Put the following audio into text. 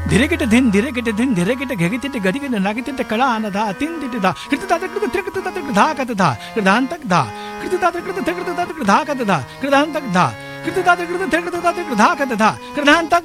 धीरे किट धिन धीरे किट धिन धीरे किट घगित गति किट नागित कड़ा अनधा तिन तिट धा कृत तात्र कृत त्रिकृत तात्र धा कत धा कृदान तक धा कृत तात्र कृत त्रिकृत तात्र धा कत धा कृदान तक धा कृत तात्र कृत त्रिकृत तात्र धा कत धा कृदान तक